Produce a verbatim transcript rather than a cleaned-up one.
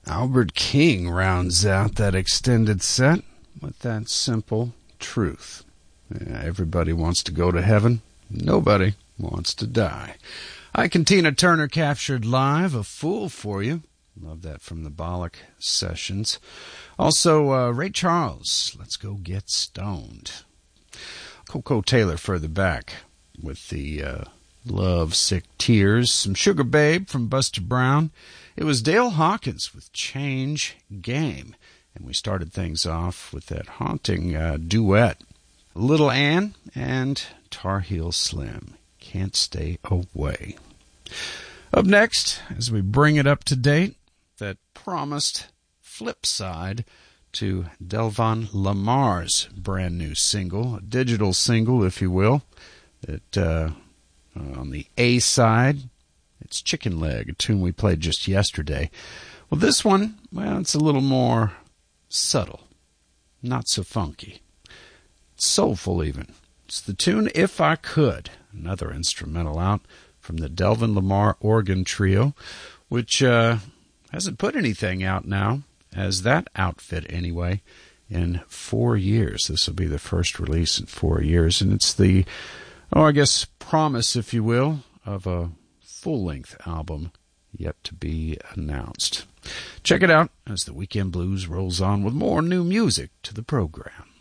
Albert King rounds out that extended set with that simple truth. Yeah, everybody wants to go to heaven. Nobody wants to die. Ike and Tina Turner captured live A Fool for You. Love that from the Bollock Sessions. Also, uh, Ray Charles, Let's Go Get Stoned. Coco Taylor further back with the uh, Love Sick Tears. Some Sugar Babe from Buster Brown. It was Dale Hawkins with Change Game. And we started things off with that haunting uh, duet. Little Ann and Tar Heel Slim, Can't Stay Away. Up next, as we bring it up to date, that promised flip side to Delvon Lamar's brand new single, a digital single, if you will. That uh, on the A side, it's Chicken Leg, a tune we played just yesterday. Well, this one, well, it's a little more subtle, not so funky. It's soulful even. It's the tune If I Could, another instrumental out from the Delvon Lamar Organ Trio, which uh, hasn't put anything out now, as that outfit anyway, in four years. This will be the first release in four years, and it's the, oh, I guess, promise, if you will, of a full-length album yet to be announced. Check it out as the Weekend Blues rolls on with more new music to the program.